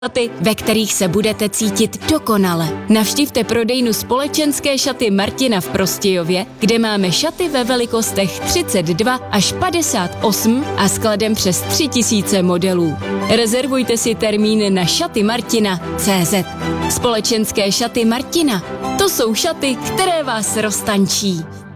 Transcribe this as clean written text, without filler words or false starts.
šaty, ve kterých se budete cítit dokonale. Navštivte prodejnu Společenské šaty Martina v Prostějově, kde máme šaty ve velikostech 32 až 58 a skladem přes 3000 modelů. Rezervujte si termín na šatymartina.cz. Společenské šaty Martina. To jsou šaty, které vás roztančí.